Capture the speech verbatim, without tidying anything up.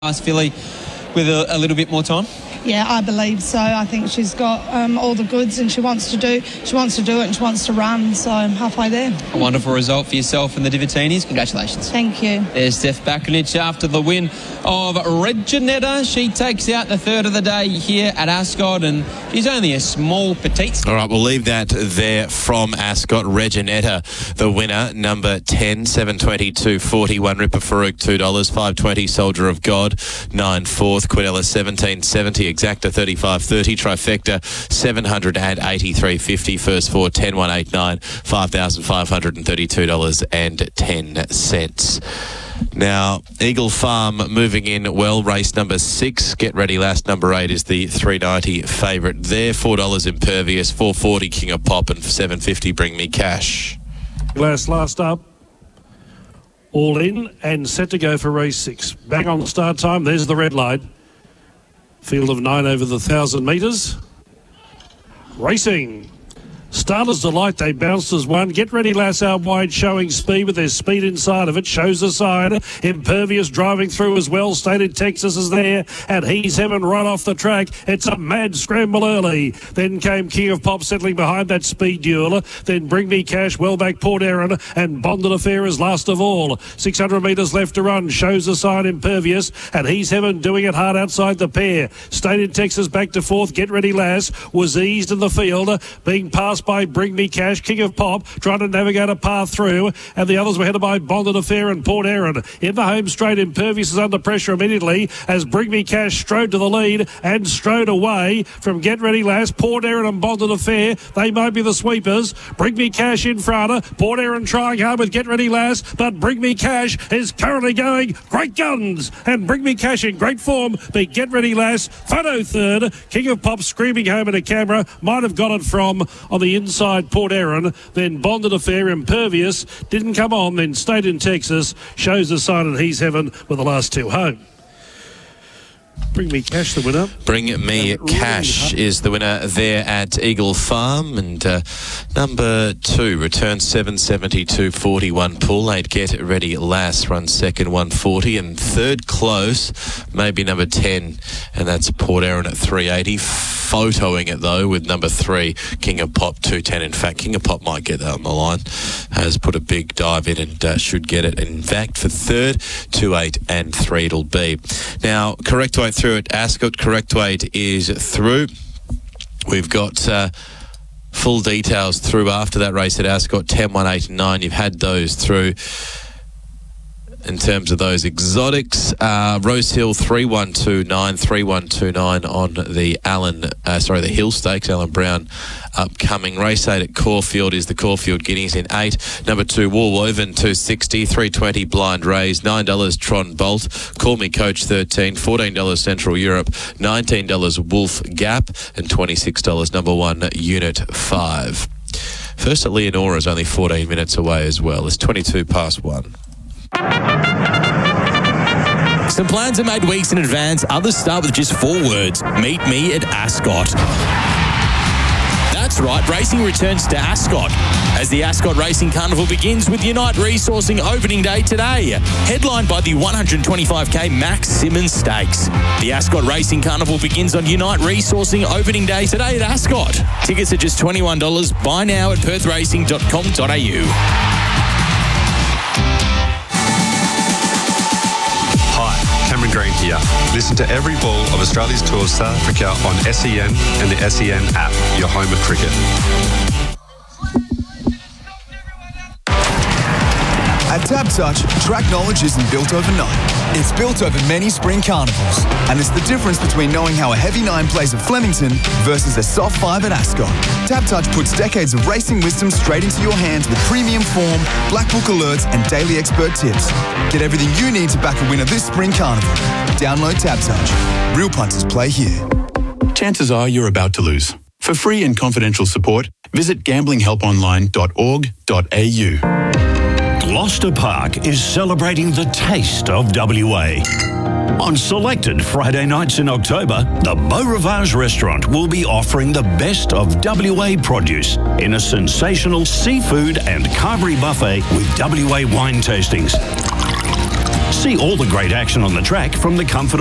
Last filly with a, a little bit more time? Yeah, I believe so. I think she's got um, all the goods, and she wants to do she wants to do it and she wants to run, so I'm halfway there. A wonderful result for yourself and the Divitinis. Congratulations. Thank you. There's Steph Bakunic after the win of Reginetta. She takes out the third of the day here at Ascot, and she's only a small petite. All right, we'll leave that there from Ascot. Reginetta, the winner, number ten, seven twenty, two forty-one. Ripper Farouk, two dollars, five twenty. Soldier of God, nine fourth. Quinella, seventeen seventy. Exacta, thirty-five thirty. Trifecta, seven hundred eighty-three fifty. First four, ten one eighty-nine. five thousand five hundred thirty-two dollars and ten cents. Now, Eagle Farm moving in well. Race number six. Get ready, last number eight is the three ninety favourite there. four dollars Impervious, four forty King of Pop, and seven fifty Bring Me Cash. Glass last up. All in and set to go for race six. Back on start time. There's the red light. Field of nine over the thousand metres. Racing. Starters Delight, they bounced as one. Get ready, lass, out wide, showing speed with their speed inside of it. Shows the side. Impervious driving through as well. State in Texas is there. And He's Heaven right off the track. It's a mad scramble early. Then came King of Pop settling behind that speed duel. Then Bring Me Cash, well back Port Erin, and Bonded Affair is last of all. six hundred metres left to run. Shows the side Impervious. And He's Heaven doing it hard outside the pair. State in Texas back to fourth. Get ready, lass. Was eased in the field. Being passed by Bring Me Cash, King of Pop, trying to navigate a path through, and the others were headed by Bonded Affair and Port Erin. In the home straight, Impervious is under pressure immediately as Bring Me Cash strode to the lead and strode away from Get Ready Lass. Port Erin and Bonded Affair, they might be the sweepers. Bring Me Cash in front. Port Erin trying hard with Get Ready Lass, but Bring Me Cash is currently going great guns, and Bring Me Cash in great form. But Get Ready Lass, photo third. King of Pop screaming home in a camera, might have got it from on the inside Port Erin, then Bonded Affair. Impervious didn't come on, then State in Texas shows the sign, and He's Heaven with the last two home. Bring Me Cash, the winner. Bring Me Cash is the winner there at Eagle Farm. And uh, number two, return seven seventy, two forty-one. Pool eight, Get Ready Lass, runs second, one forty. And third close, maybe number ten, and that's Port Erin at three eighty. Photoing it, though, with number three, King of Pop, two ten. In fact, King of Pop might get that on the line. Has put a big dive in and uh, should get it. In fact, for third, two eight and three it'll be. Now, correct weight through at Ascot. Correct weight is through. We've got uh, full details through after that race at Ascot. ten, one, eight and nine. You've had those through. In terms of those exotics, uh, Rose Hill three one two nine, three one two nine on the Allen, uh, sorry, the Hill Stakes, Alan Brown upcoming. Race eight at Caulfield is the Caulfield Guineas in eight. Number two, Warwoven, two sixty, three twenty Blind Rays, nine dollars Tron Bolt, Call Me Coach thirteen, fourteen dollars Central Europe, nineteen dollars Wolf Gap, and twenty-six dollars number one Unit five. First at Leonora is only fourteen minutes away as well. It's twenty-two past one. Some plans are made weeks in advance. Others start with just four words. Meet me at Ascot. That's right, racing returns to Ascot as the Ascot Racing Carnival begins with Unite Resourcing opening day today. Headlined by the one hundred twenty-five K Max Simmons Stakes. The Ascot Racing Carnival begins on Unite Resourcing opening day today at Ascot. Tickets are just twenty-one dollars. Buy now at perth racing dot com dot a u. Cameron Green here. Listen to every ball of Australia's Tour of South Africa on S E N and the S E N app, your home of cricket. At TABtouch, track knowledge isn't built overnight. It's built over many spring carnivals. And it's the difference between knowing how a heavy nine plays at Flemington versus a soft five at Ascot. TABtouch puts decades of racing wisdom straight into your hands with premium form, black book alerts, and daily expert tips. Get everything you need to back a winner this spring carnival. Download TABtouch. Real punters play here. Chances are you're about to lose. For free and confidential support, visit gambling help online dot org dot a u. Gloucester Park is celebrating the taste of W A. On selected Friday nights in October, the Beau Rivage restaurant will be offering the best of W A produce in a sensational seafood and carvery buffet with W A wine tastings. See all the great action on the track from the comfort